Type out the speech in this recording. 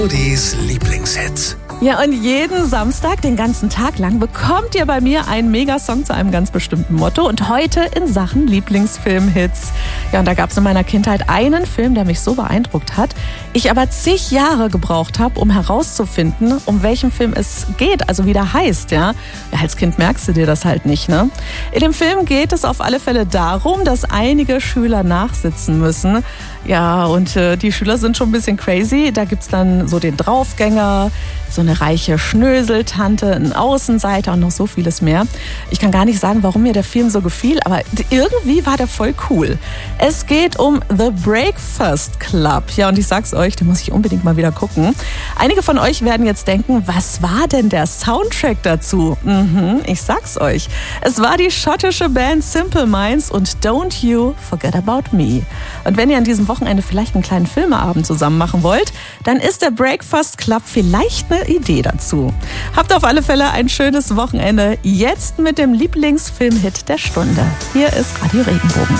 Muttis Lieblingshits. Ja, und jeden Samstag, den ganzen Tag lang, bekommt ihr bei mir einen Megasong zu einem ganz bestimmten Motto. Und heute in Sachen Lieblingsfilmhits. Ja, und da gab es in meiner Kindheit einen Film, der mich so beeindruckt hat. Ich aber zig Jahre gebraucht habe, um herauszufinden, um welchen Film es geht, also wie der heißt, ja. Ja, als Kind merkst du dir das halt nicht, ne? In dem Film geht es auf alle Fälle darum, dass einige Schüler nachsitzen müssen. Ja, und die Schüler sind schon ein bisschen crazy. Da gibt's dann so den Draufgänger, so eine reiche Schnöseltante, einen Außenseiter und noch so vieles mehr. Ich kann gar nicht sagen, warum mir der Film so gefiel, aber irgendwie war der voll cool. Es geht um The Breakfast Club. Ja, und ich sag's euch, den muss ich unbedingt mal wieder gucken. Einige von euch werden jetzt denken, was war denn der Soundtrack dazu? Ich sag's euch. Es war die schottische Band Simple Minds und Don't You Forget About Me. Und wenn ihr an diesem Wochenende vielleicht einen kleinen Filmeabend zusammen machen wollt, dann ist der Breakfast Club vielleicht eine Idee dazu. Habt auf alle Fälle ein schönes Wochenende. Jetzt mit dem Lieblingsfilmhit der Stunde. Hier ist Radio Regenbogen.